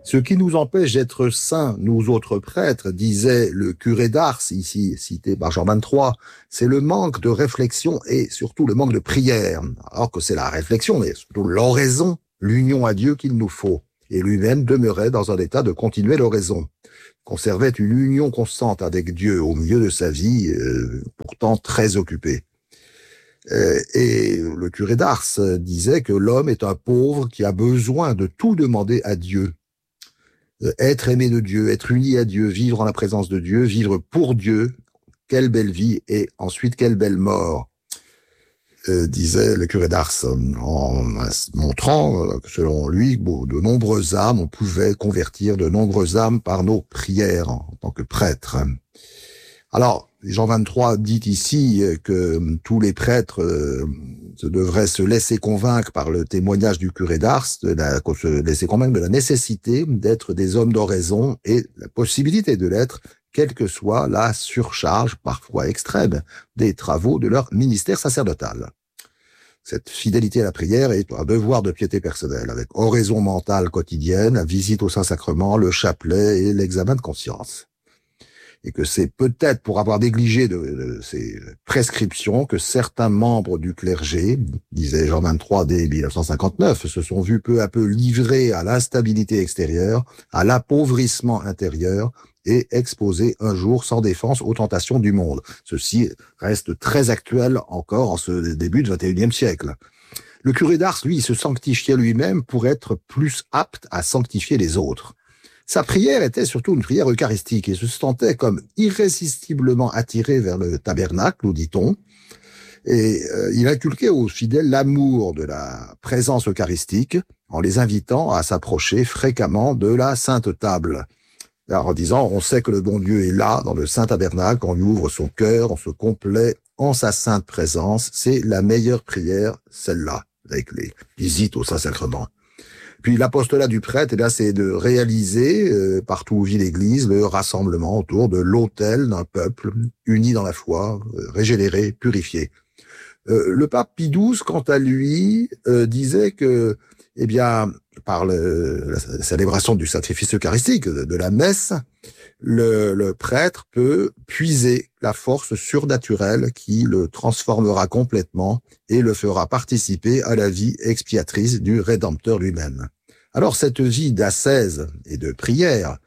Ce qui nous empêche d'être saints, nous autres prêtres, disait le curé d'Ars, ici cité par Jean 23, c'est le manque de réflexion et surtout le manque de prière. Alors que c'est la réflexion, mais surtout l'oraison, l'union à Dieu qu'il nous faut. Et lui-même demeurait dans un état de continuelle oraison. Conservait une union constante avec Dieu au milieu de sa vie, pourtant très occupée. Et le curé d'Ars disait que l'homme est un pauvre qui a besoin de tout demander à Dieu. Être aimé de Dieu, être uni à Dieu, vivre en la présence de Dieu, vivre pour Dieu, quelle belle vie et ensuite quelle belle mort, disait le curé d'Ars, en montrant que selon lui, de nombreuses âmes, on pouvait convertir de nombreuses âmes par nos prières en tant que prêtres. Alors, Jean 23 dit ici que tous les prêtres devraient se laisser convaincre par le témoignage du curé d'Ars, se laisser convaincre de la nécessité d'être des hommes d'oraison et la possibilité de l'être, quelle que soit la surcharge, parfois extrême, des travaux de leur ministère sacerdotal. Cette fidélité à la prière est un devoir de piété personnelle, avec oraison mentale quotidienne, la visite au Saint-Sacrement, le chapelet et l'examen de conscience. Et que c'est peut-être pour avoir négligé de ces prescriptions que certains membres du clergé, disait Jean 23 dès 1959, se sont vus peu à peu livrés à l'instabilité extérieure, à l'appauvrissement intérieur et exposés un jour sans défense aux tentations du monde. Ceci reste très actuel encore en ce début du XXIe siècle. Le curé d'Ars, lui, se sanctifiait lui-même pour être plus apte à sanctifier les autres. Sa prière était surtout une prière eucharistique et se sentait comme irrésistiblement attiré vers le tabernacle, nous dit-on. Et il inculquait aux fidèles l'amour de la présence eucharistique en les invitant à s'approcher fréquemment de la sainte table. Alors, en disant, on sait que le bon Dieu est là, dans le saint tabernacle, on lui ouvre son cœur, on se complaît en sa sainte présence. C'est la meilleure prière, celle-là, avec les visites au Saint-Sacrement. Puis l'apostolat du prêtre, c'est de réaliser, partout où vit l'Église, le rassemblement autour de l'autel d'un peuple uni dans la foi, régénéré, purifié. Le pape Pie XII, quant à lui, disait que, par la célébration du sacrifice eucharistique, de la messe, le prêtre peut puiser la force surnaturelle qui le transformera complètement et le fera participer à la vie expiatrice du Rédempteur lui-même. Alors cette vie d'ascèse et de prière,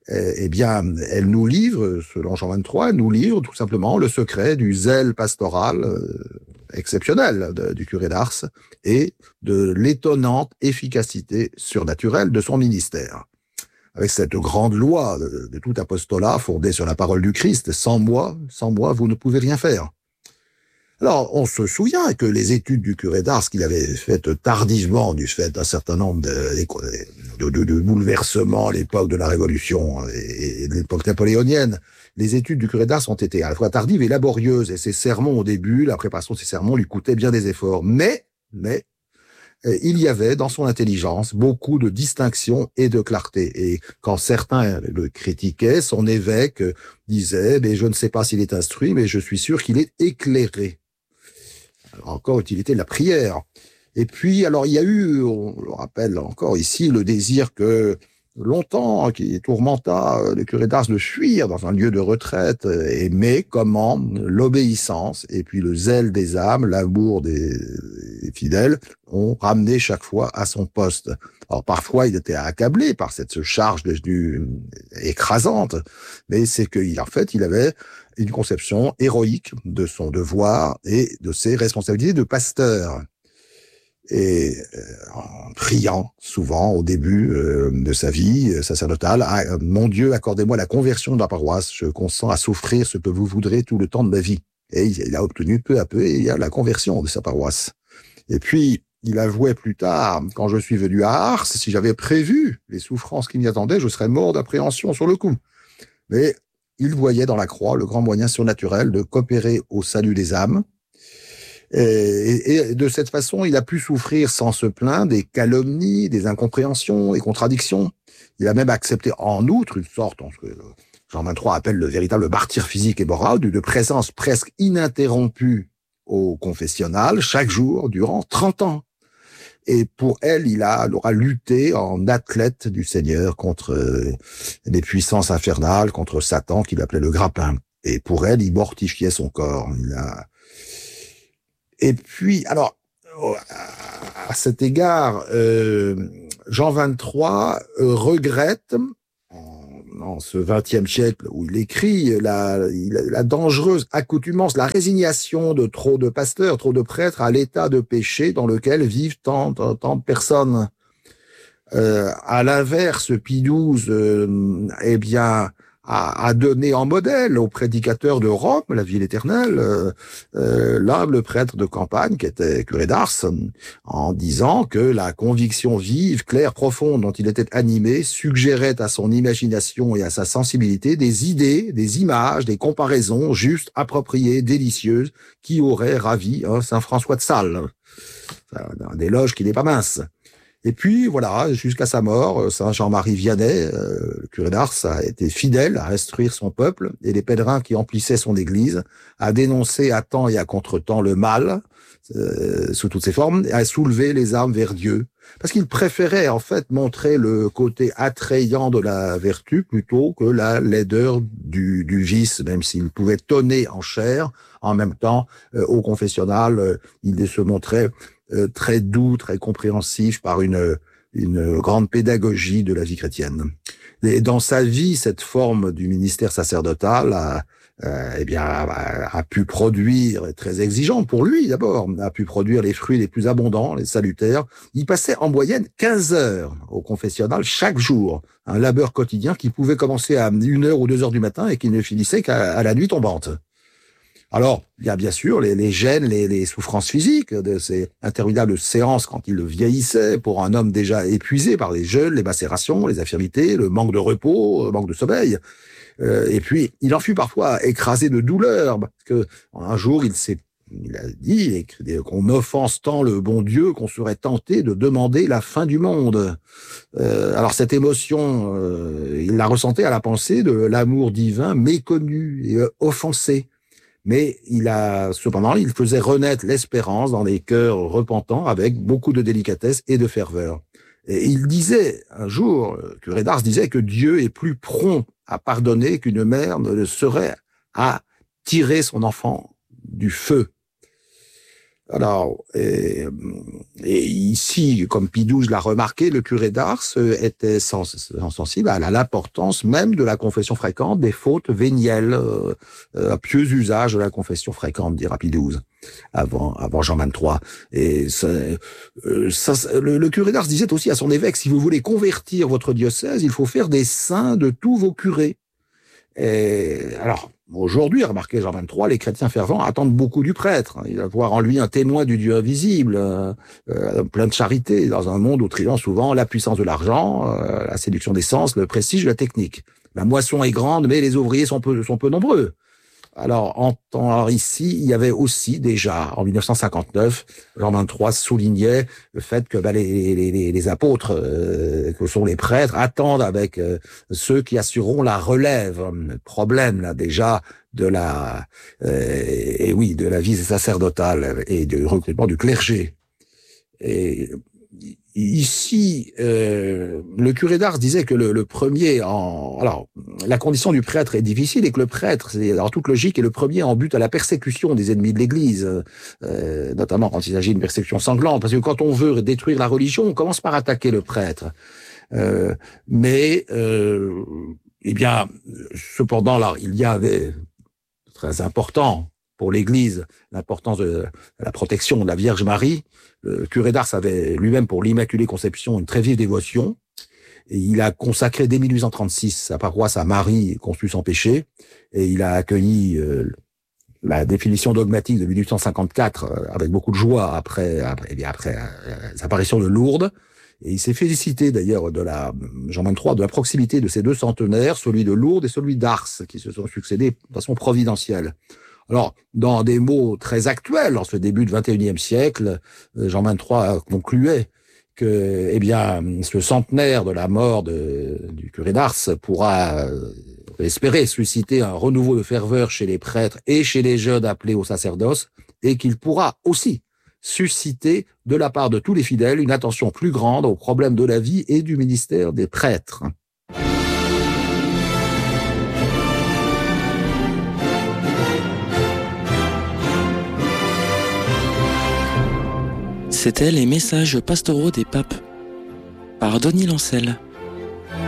elle nous livre, selon Jean 23, elle nous livre tout simplement le secret du zèle pastoral exceptionnel du curé d'Ars et de l'étonnante efficacité surnaturelle de son ministère. Avec cette grande loi de tout apostolat fondée sur la parole du Christ, sans moi, vous ne pouvez rien faire. Alors, on se souvient que les études du curé d'Ars qu'il avait faites tardivement du fait d'un certain nombre de bouleversements à l'époque de la Révolution et de l'époque napoléonienne, les études du curé d'Ars ont été à la fois tardives et laborieuses, et ses sermons au début, la préparation de ses sermons lui coûtait bien des efforts. Mais, il y avait dans son intelligence beaucoup de distinction et de clarté. Et quand certains le critiquaient, son évêque disait « je ne sais pas s'il est instruit, mais je suis sûr qu'il est éclairé ». Encore utilité de la prière. Et puis, alors, il y a eu, on le rappelle encore ici, le désir que longtemps, qui tourmenta le curé d'Ars de fuir dans un lieu de retraite, mais comment l'obéissance et puis le zèle des âmes, l'amour des fidèles ont ramené chaque fois à son poste. Alors parfois il était accablé par cette charge devenue écrasante, mais c'est qu'en fait il avait une conception héroïque de son devoir et de ses responsabilités de pasteur. Et en priant souvent au début de sa vie sacerdotale, « Mon Dieu, accordez-moi la conversion de la paroisse, je consens à souffrir ce que vous voudrez tout le temps de ma vie. » Et il a obtenu peu à peu la conversion de sa paroisse. Et puis, il avouait plus tard, quand je suis venu à Ars, si j'avais prévu les souffrances qui m'y attendaient, je serais mort d'appréhension sur le coup. Mais il voyait dans la croix le grand moyen surnaturel de coopérer au salut des âmes. Et de cette façon, il a pu souffrir sans se plaindre des calomnies, des incompréhensions, des contradictions. Il a même accepté en outre une sorte, ce que Jean 23 appelle le véritable martyre physique et moral, de présence presque ininterrompue au confessionnal chaque jour durant 30 ans. et pour elle, il aura lutté en athlète du Seigneur contre les puissances infernales, contre Satan, qu'il appelait le grappin. Et pour elle, il mortifiait son corps. Et puis, alors, à cet égard, Jean XXIII regrette, en ce XXe siècle où il écrit, la dangereuse accoutumance, la résignation de trop de pasteurs, trop de prêtres à l'état de péché dans lequel vivent tant de personnes. À l'inverse, Pie XII, eh bien, a donné en modèle aux prédicateurs de Rome, la ville éternelle, l'humble prêtre de campagne qui était curé d'Ars, en disant que la conviction vive, claire, profonde dont il était animé suggérait à son imagination et à sa sensibilité des idées, des images, des comparaisons justes, appropriées, délicieuses, qui auraient ravi Saint François de Sales. Un éloge qui n'est pas mince. Et puis, voilà, jusqu'à sa mort, Saint Jean-Marie Vianney, le curé d'Ars, a été fidèle à instruire son peuple et les pèlerins qui emplissaient son église, à dénoncer à temps et à contre-temps le mal, sous toutes ses formes, et à soulever les âmes vers Dieu. Parce qu'il préférait, en fait, montrer le côté attrayant de la vertu plutôt que la laideur du vice, même s'il pouvait tonner en chair. En même temps, au confessionnal, il se montrait très doux, très compréhensif par une grande pédagogie de la vie chrétienne. Et dans sa vie, cette forme du ministère sacerdotal a pu produire, très exigeant pour lui d'abord, a pu produire les fruits les plus abondants, les salutaires. Il passait en moyenne 15 heures au confessionnal chaque jour, un labeur quotidien qui pouvait commencer à 1h ou 2h du matin et qui ne finissait qu'à la nuit tombante. Alors, il y a bien sûr les gènes, les souffrances physiques de ces interminables séances quand il vieillissait, pour un homme déjà épuisé par les jeûnes, les macérations, les infirmités, le manque de repos, le manque de sommeil. Et puis, il en fut parfois écrasé de douleur, parce que un jour, il a dit qu'on offense tant le bon Dieu qu'on serait tenté de demander la fin du monde. Alors cette émotion, il la ressentait à la pensée de l'amour divin méconnu et offensé. Mais cependant, il faisait renaître l'espérance dans les cœurs repentants avec beaucoup de délicatesse et de ferveur. Et il disait, un jour, curé d'Ars disait que Dieu est plus prompt à pardonner qu'une mère ne le serait à tirer son enfant du feu. Alors, et ici, comme Pie XII l'a remarqué, le curé d'Ars était sensible à l'importance même de la confession fréquente des fautes vénielles, un pieux usage de la confession fréquente, dira Pie XII, avant Jean XXIII. Et le curé d'Ars disait aussi à son évêque, si vous voulez convertir votre diocèse, il faut faire des saints de tous vos curés. Et alors, aujourd'hui, remarquez Jean XXIII, les chrétiens fervents attendent beaucoup du prêtre. Il va voir en lui un témoin du Dieu invisible, plein de charité, dans un monde où triomphe souvent la puissance de l'argent, la séduction des sens, le prestige de la technique. La moisson est grande, mais les ouvriers sont peu nombreux. Alors, ici, il y avait aussi déjà, en 1959, Jean XXIII soulignait le fait que les apôtres, que sont les prêtres, attendent avec ceux qui assureront la relève. Le problème, là, déjà, de la vie sacerdotale et du recrutement du clergé. Et ici, le curé d'Ars disait que le premier alors, la condition du prêtre est difficile et que le prêtre, c'est en toute logique, est le premier en but à la persécution des ennemis de l'Église, notamment quand il s'agit d'une persécution sanglante, parce que quand on veut détruire la religion, on commence par attaquer le prêtre. Cependant, là, il y avait très important pour l'Église l'importance de la protection de la Vierge Marie. Le curé d'Ars avait lui-même pour l'Immaculée Conception une très vive dévotion. Et il a consacré dès 1836 sa paroisse à Marie conçue sans péché. Et il a accueilli la définition dogmatique de 1854 avec beaucoup de joie après l'apparition de Lourdes. Et il s'est félicité d'ailleurs Jean XXIII, de la proximité de ces deux centenaires, celui de Lourdes et celui d'Ars, qui se sont succédés de façon providentielle. Alors, dans des mots très actuels, en ce début du XXIe siècle, Jean XXIII concluait que, ce centenaire de la mort du curé d'Ars pourra espérer susciter un renouveau de ferveur chez les prêtres et chez les jeunes appelés au sacerdoce, et qu'il pourra aussi susciter de la part de tous les fidèles une attention plus grande aux problèmes de la vie et du ministère des prêtres. C'étaient les messages pastoraux des papes par Denis Lancel.